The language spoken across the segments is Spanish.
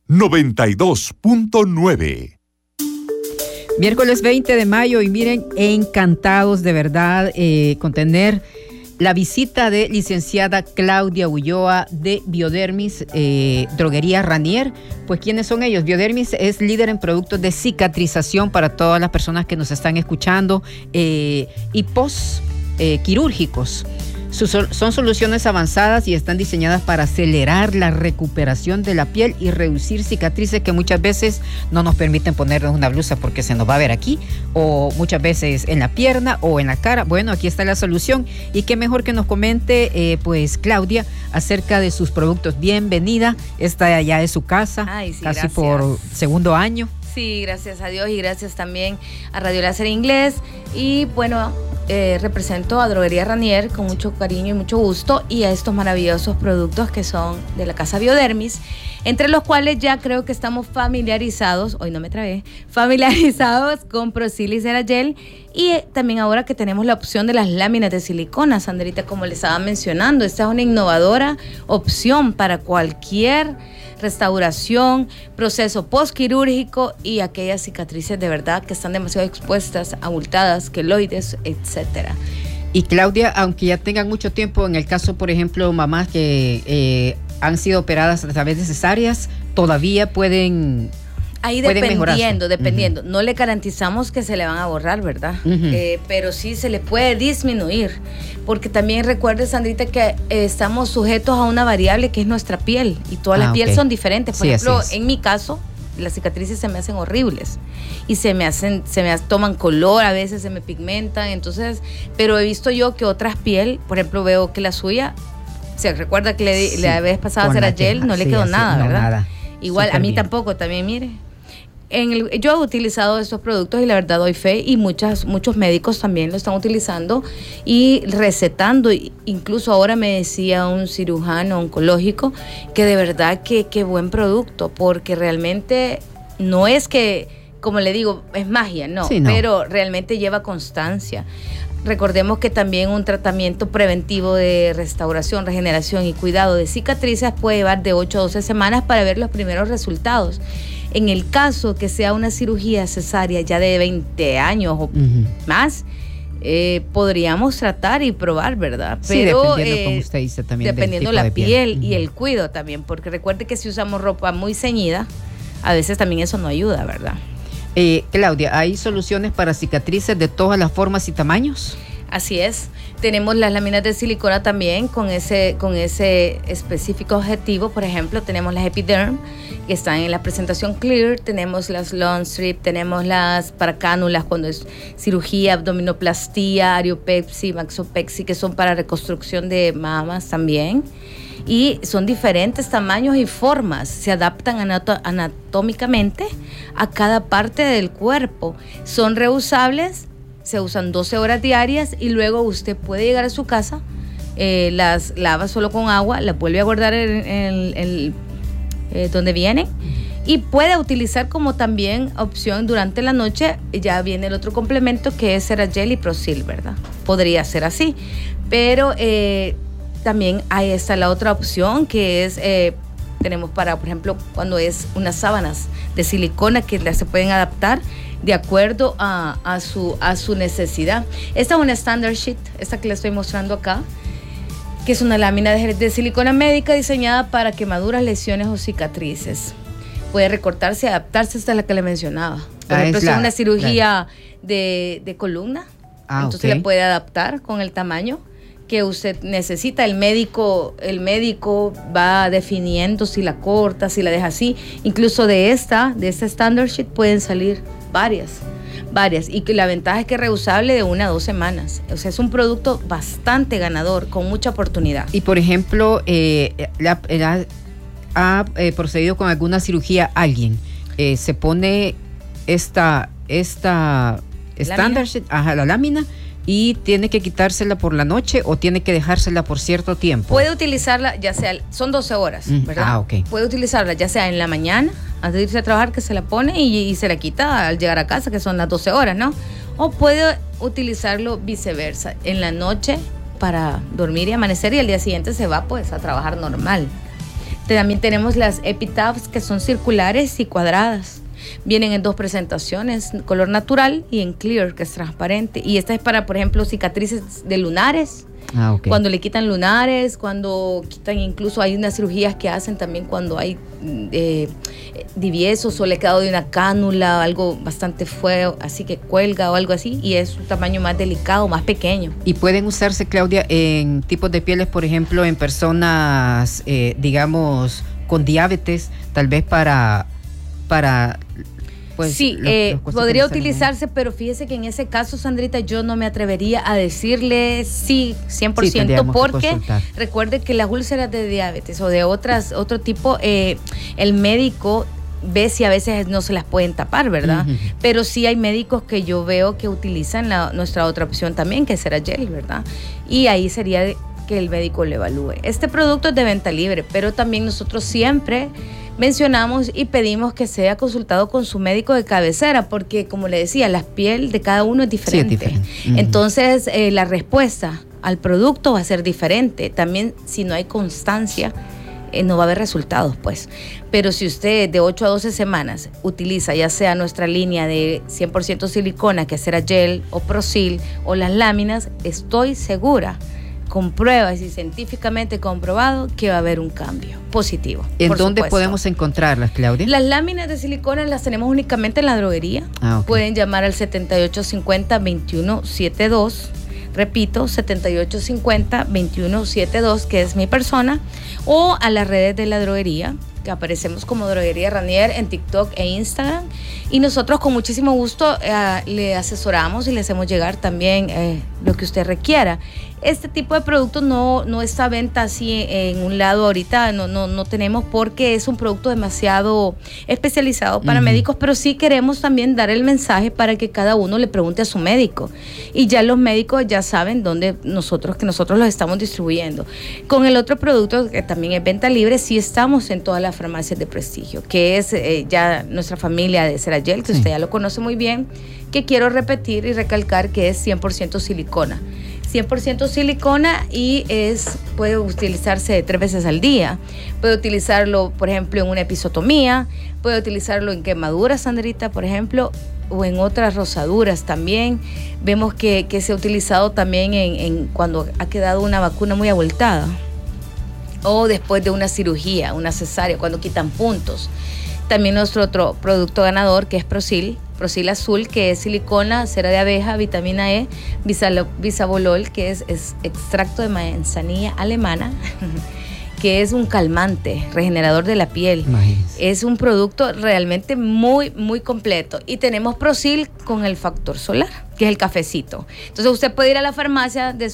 92.9. Miércoles 20 de mayo y miren, encantados de verdad con tener la visita de licenciada Claudia Ulloa de Biodermis, Droguería Ranier. Pues, ¿quiénes son ellos? Biodermis es líder en productos de cicatrización para todas las personas que nos están escuchando y quirúrgicos. Son soluciones avanzadas y están diseñadas para acelerar la recuperación de la piel y reducir cicatrices que muchas veces no nos permiten ponernos una blusa porque se nos va a ver aquí, o muchas veces en la pierna o en la cara. Bueno, aquí está la solución y qué mejor que nos comente pues Claudia acerca de sus productos. Bienvenida, esta ya es su casa. Ay, sí, casi gracias. Por segundo año. Sí, gracias a Dios y gracias también a Radio Láser Inglés. Y bueno, represento a Droguería Ranier con mucho cariño y mucho gusto y a estos maravillosos productos que son de la casa Biodermis, entre los cuales ya creo que estamos familiarizados con Procil y Ceragel, y también ahora que tenemos la opción de las láminas de silicona, Sandrita, como les estaba mencionando, esta es una innovadora opción para cualquier restauración, proceso postquirúrgico y aquellas cicatrices de verdad que están demasiado expuestas, abultadas, queloides, etcétera. Y Claudia, aunque ya tengan mucho tiempo, en el caso, por ejemplo, mamás que han sido operadas a través de cesáreas, todavía pueden... Ahí dependiendo, no le garantizamos que se le van a borrar, ¿verdad? Pero sí se le puede disminuir, porque también recuerde, Sandrita, que estamos sujetos a una variable que es nuestra piel, y todas las pieles son diferentes. Por ejemplo, en mi caso, las cicatrices se me hacen horribles y se me toman color, a veces se me pigmentan, entonces, pero he visto yo que otras pieles, por ejemplo, veo que la suya, se recuerda que la vez pasada era gel, no le quedó nada, ¿verdad? Nada. Igual, super a mí bien. Tampoco, también mire. Yo he utilizado estos productos y la verdad doy fe, y muchos médicos también lo están utilizando y recetando. Incluso ahora me decía un cirujano oncológico que de verdad que buen producto, porque realmente no es que, como le digo, es magia, no. Pero realmente lleva constancia. Recordemos que también un tratamiento preventivo de restauración, regeneración y cuidado de cicatrices puede llevar de 8 a 12 semanas para ver los primeros resultados. En el caso que sea una cirugía cesárea ya de 20 años o más, podríamos tratar y probar, ¿verdad? Pero dependiendo, como usted dice, también dependiendo la piel y el cuidado también, porque recuerde que si usamos ropa muy ceñida, a veces también eso no ayuda, ¿verdad? Claudia, ¿hay soluciones para cicatrices de todas las formas y tamaños? Así es. Tenemos las láminas de silicona también con ese específico objetivo. Por ejemplo, tenemos las Epiderm, que están en la presentación Clear. Tenemos las Long Strip, tenemos las para cánulas cuando es cirugía, abdominoplastía, ariopexy, maxopexy, que son para reconstrucción de mamas también. Y son diferentes tamaños y formas, se adaptan anatómicamente a cada parte del cuerpo. Son reusables, se usan 12 horas diarias y luego usted puede llegar a su casa, las lava solo con agua, las vuelve a guardar en donde vienen, y puede utilizar como también opción durante la noche. Ya viene el otro complemento que es Ceragel y Procil, ¿verdad? Podría ser así, pero también ahí está la otra opción que es, tenemos para, por ejemplo, cuando es unas sábanas de silicona que se pueden adaptar de acuerdo a su necesidad. Esta es una standard sheet, esta que le estoy mostrando acá, que es una lámina de silicona médica diseñada para quemaduras, lesiones o cicatrices. Puede recortarse y adaptarse, esta es la que le mencionaba. Por ejemplo, si es una cirugía de columna, entonces la puede adaptar con el tamaño que usted necesita. El médico va definiendo si la corta, si la deja así. Incluso de esta standard sheet pueden salir varias, y que la ventaja es que es reusable de 1 a 2 semanas. O sea, es un producto bastante ganador, con mucha oportunidad. Y por ejemplo, ha procedido con alguna cirugía alguien, se pone esta standard sheet, la lámina, y tiene que quitársela por la noche o tiene que dejársela por cierto tiempo. Puede utilizarla, ya sea, son 12 horas, ¿verdad? Puede utilizarla ya sea en la mañana, antes de irse a trabajar, que se la pone y se la quita al llegar a casa, que son las 12 horas, ¿no? O puede utilizarlo viceversa, en la noche para dormir y amanecer, y al día siguiente se va pues a trabajar normal. También tenemos las Epitabs, que son circulares y cuadradas. Vienen en 2 presentaciones, color natural y en clear, que es transparente. Y esta es para, por ejemplo, cicatrices de lunares. Okay. Cuando le quitan lunares, cuando quitan, incluso hay unas cirugías que hacen también cuando hay diviesos o le ha quedado de una cánula, algo bastante feo, así que cuelga o algo así, y es un tamaño más delicado, más pequeño. Y pueden usarse, Claudia, en tipos de pieles, por ejemplo, en personas, digamos, con diabetes, tal vez para pues, sí, podría utilizarse, pero fíjese que en ese caso, Sandrita, yo no me atrevería a decirle sí 100%, porque recuerde que las úlceras de diabetes o de otro tipo, el médico ve si a veces no se las pueden tapar, ¿verdad? Pero sí hay médicos que yo veo que utilizan nuestra otra opción también, que será gel, ¿verdad? Y ahí sería que el médico lo evalúe. Este producto es de venta libre, pero también nosotros siempre mencionamos y pedimos que sea consultado con su médico de cabecera, porque, como le decía, la piel de cada uno es diferente. Sí, es diferente. Entonces, la respuesta al producto va a ser diferente. También, si no hay constancia, no va a haber resultados, pues. Pero si usted de 8 a 12 semanas utiliza ya sea nuestra línea de 100% silicona, que será gel o Prosil, o las láminas, estoy segura, con pruebas y científicamente comprobado, que va a haber un cambio positivo. ¿En dónde podemos encontrarlas, Claudia? Las láminas de silicona las tenemos únicamente en la droguería. Okay. Pueden llamar al 7850-2172. Repito, 7850-2172, que es mi persona, o a las redes de la droguería, que aparecemos como Droguería Ranier en TikTok e Instagram, y nosotros con muchísimo gusto le asesoramos y le hacemos llegar también lo que usted requiera. Este tipo de productos no está a venta así en un lado ahorita, no tenemos, porque es un producto demasiado especializado para médicos, pero sí queremos también dar el mensaje para que cada uno le pregunte a su médico, y ya los médicos ya saben dónde nosotros los estamos distribuyendo. Con el otro producto, que también es venta libre, sí estamos en todas las farmacias de prestigio, que es ya nuestra familia de Ceragel, que usted ya lo conoce muy bien, que quiero repetir y recalcar que es 100% silicona. 100% silicona, y puede utilizarse 3 veces al día. Puede utilizarlo, por ejemplo, en una episotomía, puede utilizarlo en quemaduras, Sandrita, por ejemplo, o en otras rosaduras también. Vemos que se ha utilizado también en cuando ha quedado una vacuna muy abultada, o después de una cirugía, una cesárea, cuando quitan puntos. También nuestro otro producto ganador, que es Prosil Azul, que es silicona, cera de abeja, vitamina E, bisabolol, que es extracto de manzanilla alemana, que es un calmante, regenerador de la piel. Imagínese. Es un producto realmente muy, muy completo. Y tenemos Prosil con el factor solar, que es el cafecito. Entonces usted puede ir a la farmacia de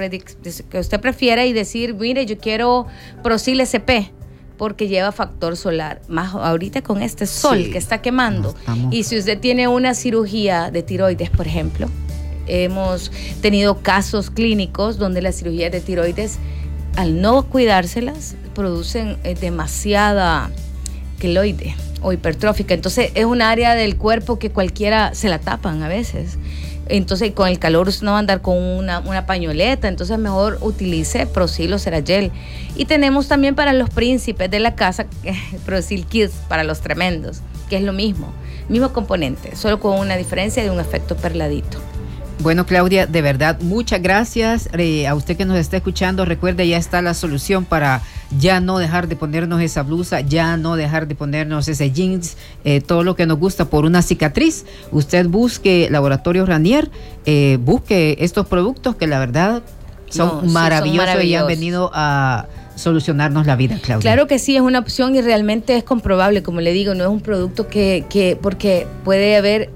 que usted prefiera y decir, mire, yo quiero Prosil SP, porque lleva factor solar, más ahorita con este sol que está quemando. Y si usted tiene una cirugía de tiroides, por ejemplo, hemos tenido casos clínicos donde las cirugías de tiroides, al no cuidárselas, producen demasiada queloide o hipertrófica. Entonces es un área del cuerpo que cualquiera se la tapan a veces. Entonces con el calor usted no va a andar con una pañoleta, entonces mejor utilice Prosil o Ceragel. Y tenemos también para los príncipes de la casa Prosil Kids para los tremendos, que es lo mismo componente, solo con una diferencia de un efecto perladito. Bueno, Claudia, de verdad, muchas gracias a usted que nos está escuchando. Recuerde, ya está la solución para ya no dejar de ponernos esa blusa, ya no dejar de ponernos ese jeans, todo lo que nos gusta por una cicatriz. Usted busque Laboratorio Ranier, busque estos productos que la verdad son maravillosos y han venido a solucionarnos la vida, Claudia. Claro que sí, es una opción y realmente es comprobable, como le digo, no es un producto que porque puede haber...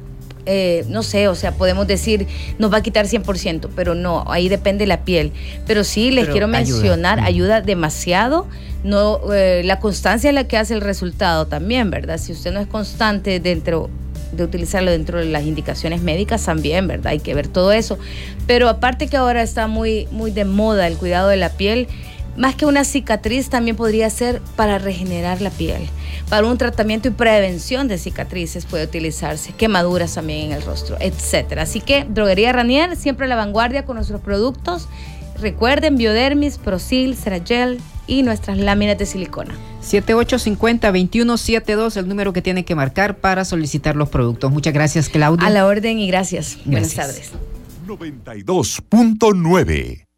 no sé, o sea, podemos decir nos va a quitar 100%, pero no, ahí depende la piel. Pero sí, les quiero mencionar, ayuda demasiado. No, la constancia es la que hace el resultado también, ¿verdad? Si usted no es constante dentro de utilizarlo dentro de las indicaciones médicas también, ¿verdad? Hay que ver todo eso. Pero aparte que ahora está muy, muy de moda el cuidado de la piel, más que una cicatriz también podría ser para regenerar la piel. Para un tratamiento y prevención de cicatrices puede utilizarse, quemaduras también en el rostro, etcétera. Así que Droguería Ranier, siempre a la vanguardia con nuestros productos. Recuerden, Biodermis, Prosil, Ceragel y nuestras láminas de silicona. 7850-2172, el número que tiene que marcar para solicitar los productos. Muchas gracias, Claudia. A la orden y gracias. Buenas tardes. 92.9